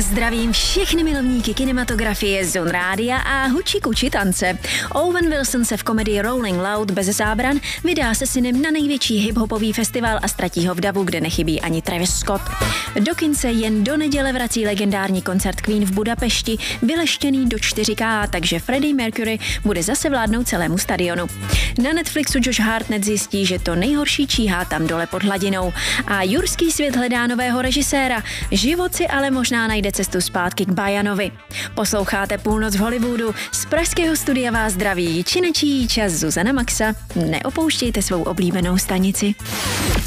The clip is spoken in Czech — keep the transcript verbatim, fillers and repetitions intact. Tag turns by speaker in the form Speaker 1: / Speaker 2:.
Speaker 1: Zdravím všechny milovníky kinematografie, Zone Rádia a huči kuči tance. Owen Wilson se v komedii Rolling Loud bez zábran vydá se synem na největší hip-hopový festival a ztratí ho v davu, kde nechybí ani Travis Scott. Do kin se jen do neděle vrací legendární koncert Queen v Budapešti, vyleštěný do čtyři ká, takže Freddie Mercury bude zase vládnout celému stadionu. Na Netflixu Josh Hartnett zjistí, že to nejhorší číhá tam dole pod hladinou. A jurský svět hledá nového režiséra. Život si ale možná najde cestu zpátky k Bajanovi. Posloucháte Půlnoc v Hollywoodu. Z pražského studia vás zdraví činečí čas Zuzana Maxa. Neopouštějte svou oblíbenou stanici.